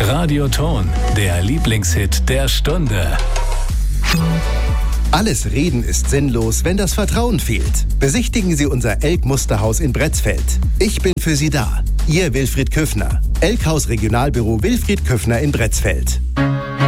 Radioton, der Lieblingshit der Stunde. Alles Reden ist sinnlos, wenn das Vertrauen fehlt. Besichtigen Sie unser Elk-Musterhaus in Bretzfeld. Ich bin für Sie da. Ihr Wilfried Köffner. Elkhaus Regionalbüro Wilfried Köffner in Bretzfeld.